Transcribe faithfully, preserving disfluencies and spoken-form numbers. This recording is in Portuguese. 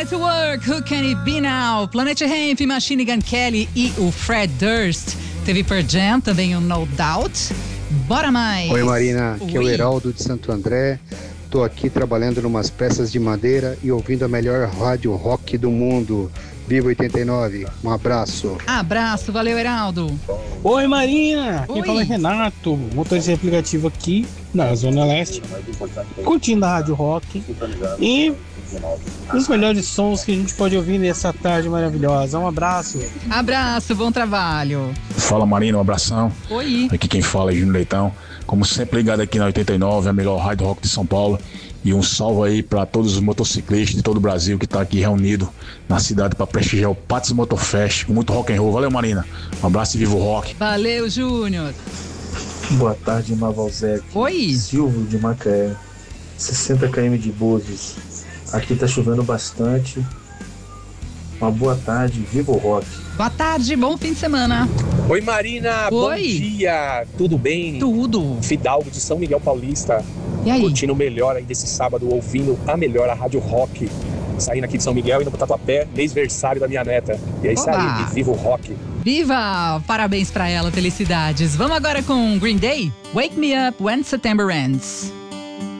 Get to Work, Who Can It Be Now? Planet Hemp, Machine Gun Kelly e o Fred Durst. Teve Pearl Jam, também o No Doubt. Bora mais! Oi Marina, aqui é o Oi. Heraldo de Santo André. Tô aqui trabalhando numas peças de madeira e ouvindo a melhor rádio rock do mundo. Viva oitenta e nove, um abraço. Abraço, valeu, Heraldo. Oi Marina, Oi. quem fala é Renato, motorista de aplicativo aqui na Zona Leste, curtindo a Rádio Rock e os melhores sons que a gente pode ouvir nessa tarde maravilhosa. Um abraço. Abraço, bom trabalho. Fala Marina, um abração. Oi. Aqui quem fala é Júnior Leitão. Como sempre ligado aqui na oitenta e nove, a melhor rádio rock de São Paulo. E um salve aí para todos os motociclistas de todo o Brasil que tá aqui reunido na cidade para prestigiar o Pats Motofest com muito rock and roll. Valeu Marina, um abraço e viva o rock. Valeu, Júnior. Boa tarde, Mavalzec. Oi. Silvio de Macaé, sessenta quilômetros de Búzios. Aqui tá chovendo bastante. Uma boa tarde, viva o rock. Boa tarde, bom fim de semana. Oi Marina, bom Oi. dia, tudo bem? Tudo. Fidalgo de São Miguel Paulista, E aí? curtindo o melhor aí desse sábado, ouvindo a melhor, a Rádio Rock. Saindo aqui de São Miguel, indo pro Tatuapé, mêsversário da minha neta. E é isso Oba. aí, viva o rock. Viva! Parabéns pra ela, felicidades. Vamos agora com Green Day? Wake Me Up When September Ends.